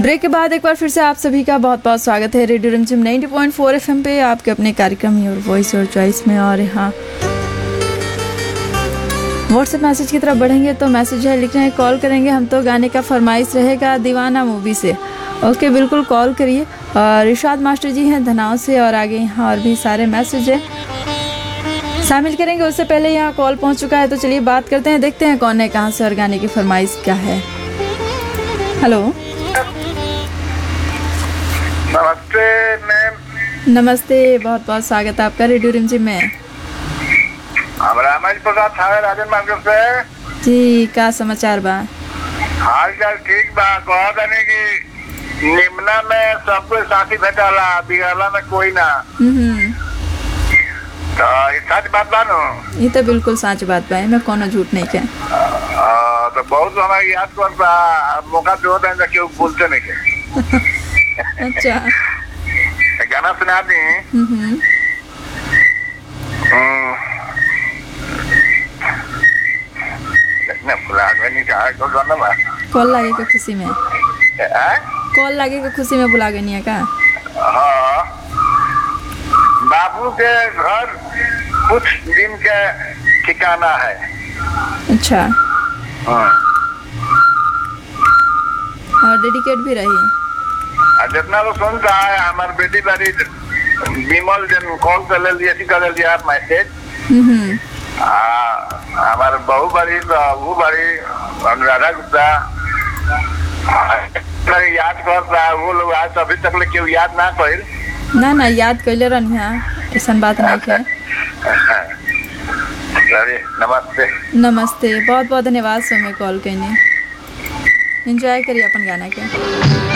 Break के बाद एक बार फिर से आप सभी का बहुत बहुत स्वागत है रेडियो रिमझिम 90.4 एफएम पे, आपके अपने कार्यक्रम योर वॉइस योर चॉइस में। और यहाँ व्हाट्सएप मैसेज की तरफ बढ़ेंगे तो मैसेज है, लिख रहे हैं कॉल करेंगे हम तो गाने का फरमाइश रहेगा दीवाना मूवी से। ओके, बिल्कुल कॉल करिए। और इरशाद मास्टर जी हैं धनाव से, और आगे यहाँ और भी सारे मैसेज हैं शामिल करेंगे। उससे पहले यहाँ कॉल पहुँच चुका है, तो चलिए बात करते हैं, देखते हैं कौन है, कहाँ से और गाने की फरमाइश क्या है। हेलो, नमस्ते मैम। नमस्ते, बहुत बहुत स्वागत है आपका रेडियो रिमझिम में। हम रामाजी प्रसाद थावे राजन मार्केट से। जी, का समाचार बा? हाल चाल ठीक बा। कहा जाने की निम्ना में सबको साथी भेटाला, बिगड़ला में कोई ना। तो ये सच बात बा नो? ये तो बिल्कुल सच बात बा, मैं कोनो झूठ नहीं कह। तो बहुत हमारी याद करता मौका दो दें क्यों बोलते नहीं के। अच्छा, गाना सुना दी। कॉल लागे के खुशी में, कॉल लागे के खुशी में बुला गई का? हाँ, बाबू के घर कुछ दिन के ठिकाना है। अच्छा, और डेडिकेट भी रही। जितना लोग सुनता है हमारे बेटी बारी विमल जन कॉल कर ले लिया मैसेज। हमारे बहू बारी वो बारी अनुराधा गुप्ता याद करता है। वो लोग आज अभी तक क्यों याद ना कर ना याद कैले रहनी है, ऐसा बात नहीं है। नमस्ते। नमस्ते, बहुत बहुत धन्यवाद सो में कॉल करने। एंजॉय करिए अपन गाना के।